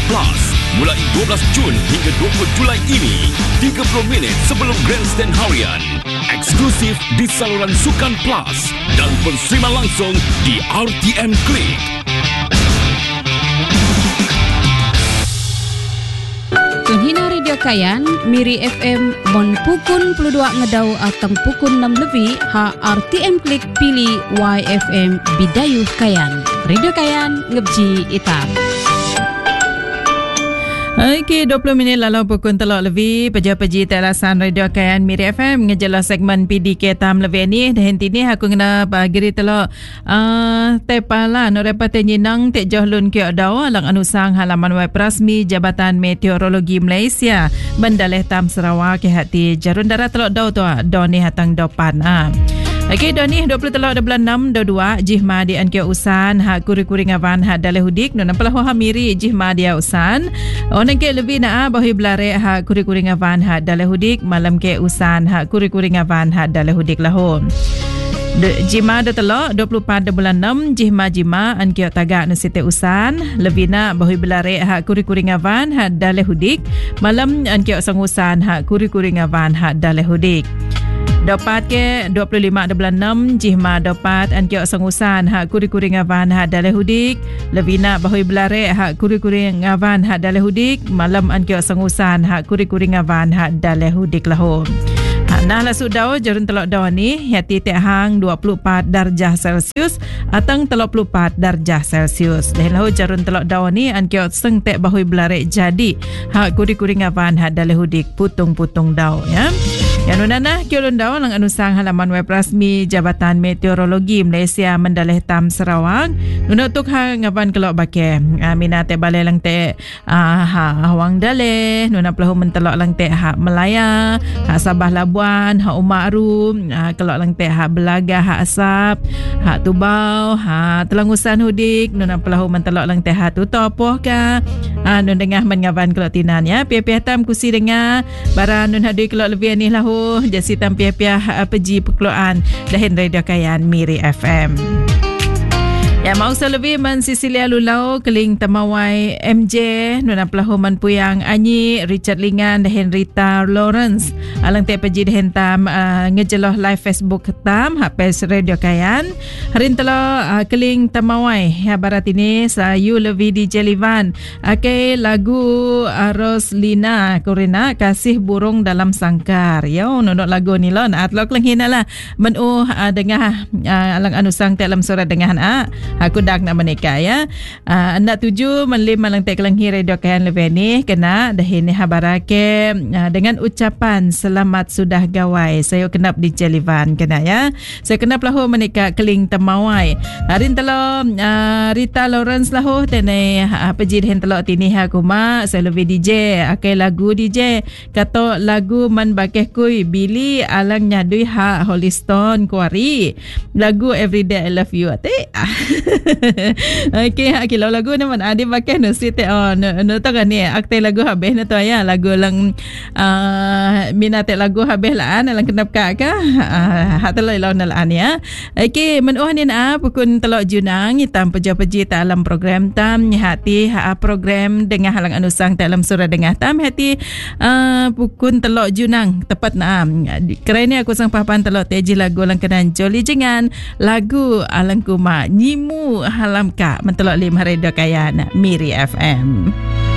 Plus mulai 12 Jun hingga 20 Julai ini. 30 minit sebelum Grandstand Harian. Eksklusif di saluran Sukan Plus dan penerimaan langsung di RTM Klik. Penghina Radio Kayan, Miri FM, Mon Pukun 22 Ngedau atau Pukun 6 lebih, RTM Klik pilih YFM Bidayuh Kayan. Radio Kayan, ngebji itam. Okey, 20 minit lalu pukul telok lebih peja-peji telasan Radio Kayan Miri FM ngejelas segmen PDK tam lebih ni dan ini aku kena bagiri telok tepala no repate nyinang tek johlun ki adau alang anusang halaman web rasmi Jabatan Meteorologi Malaysia Bendaleh Tam Sarawak ke hati jarun darat telok dau tu do ni hatang dopan Okey, do ni 20 telok 6 do 2 jihma di ankia usan hak kuri-kuri ngawan hak daleh hudik no namplah ha miri jihma dia usan onan ke lebih na bahi blare hak kuri-kuri ngawan hak daleh hudik malam ke usan hak kuri-kuri ngawan hak daleh hudik lahom jima do telok 24 bulan 6 jihma ankia tagak no site usan lebih na bahi blare hak kuri-kuri ngawan hak daleh hudik malam ankia usang usan hak kuri-kuri ngawan hak daleh hudik Dapat ke 25 bulan 6 jihma dapat ankia sangusan hak kuri-kuri ngawan hak daleh hudik lebih nak bahui belare hak kuri-kuri ngawan hak daleh hudik malam ankia sangusan hak kuri-kuri ngawan hak daleh hudik lahom nah la sudau jarun telok daw ni hati tek hang 24 darjah Celsius atang 34 darjah Celsius dah lahu jarun telok daw ni ankia seng tek bahui belare jadi hak kuri-kuri ngawan hak daleh hudik putung-putung daw ya. Yang nunana kiolon daw lang anusang halaman web rasmi Jabatan Meteorologi Malaysia Mendaleh Tam Sarawak. Nunutuk ha ngawan kelok bake. Minate balai lang te hawang daleh, nuna pelahu mentelok lang te ha Melaya, ha Sabah Labuan, ha Umaru, kelok lang te ha Belaga, ha Asap, ha Tubau, ha Telangusan Hudik, nuna pelahu mentelok lang te ha Tutopoh ka. Nun dengah mengawan kelok tinan ya. Pia-pia tam kusi dengar baran nun hadui kelok lebih ni lahu jasi tampia-pia peji perkeluan dahin Radio Kayan Miri FM. Ya mau selebih man Sisilia Lulau keling Tamawai MJ nuna pelahuman puyang Anyi Richard Lingan dahin Rita Lawrence alang te peji dahin tam ngejeloh live Facebook tam hapes Radio Kayan harin telo keling Tamawai ya barat ini sayu levi DJ Livan ake lagu Roslina Corina Kasih Burung Dalam Sangkar yo nunuk lagu ni lon atlok lang hinalah menu dengah alang anusang te alam surat dengahan aku dak nak menikah ya. Nak tuju menlim malang tek langhi Radio Kayan lebih ni kena dah ini habarake dengan ucapan selamat sudah gawai. Saya kenap di Jelivan kena ya. Saya kenap lahu menikah keling Tamawai. Harin telo Rita Lawrence lahu tene pejid hen telo tini hakuma saya lebih DJ akai lagu DJ kato lagu man bakeh kui Billy alang nyadui ha Holliston Kuari lagu Everyday I Love You ate. Okey kalau lagu ni man adi pakai no site no to kan ni akte lagu habis no to ya lagu lang minate lagu habis laan lang kenap ka hak teloi lawan laan ya. Okey menuh ni pukun telok junang hitam peja-peji ta alam program tam hati program dengah halang anusang ta alam surah dengah tam hati pukun telok junang tepat kerana aku sang papan telok teji lagu lang kenan joli jengan lagu alang kuma nyimu halam ka mentelok 5 Radio Kayan Miri FM.